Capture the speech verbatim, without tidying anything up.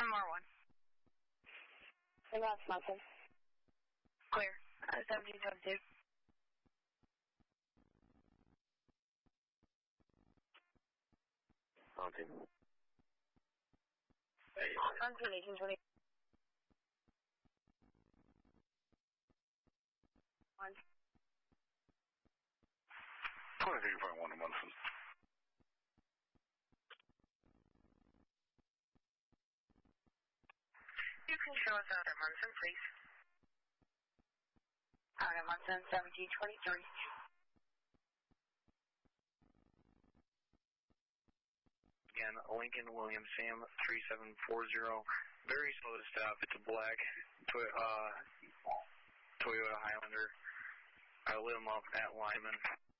M R one. And that's Munson. Clear. Uh, seventeen seventy-two. Mountain. Munson, eighteen twenty. One. twenty-three point one to Munson. You can show us out at Munson, please. Out at Munson, seventeen twenty-three. Again, Lincoln William Sam three seven four zero. Very slow to stop. It's a black to, uh, Toyota Highlander. I lit him up at Lyman.